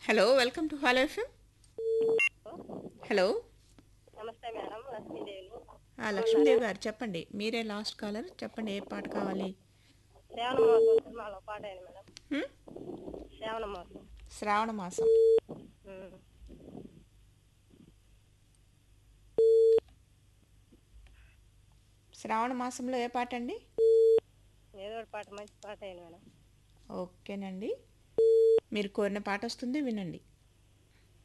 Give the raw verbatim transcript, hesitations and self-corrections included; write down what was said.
Hello welcome to hello FM. Hello. నమస్తే madam, Lakshmidevi. ఆ, బాగున్నారా? లక్ష్మీదేవి గారు చెప్పండి, మీరే లాస్ట్ కాలర్, చెప్పండి ఏ పాట కావాలి. శ్రావణ మాసం సినిమాలో పాట అయింది మేడం. హ్మ్? శ్రావణ మాసం. శ్రావణ మాసం. ఉమ్. శ్రావణ మాసంలో ఏ పాట అండి? ఏదో ఒకటి పాట, మంచి పాట అయింది మేడం. ఓకేనండి, మీరు కోరిన పాట వస్తుంది, వినండి.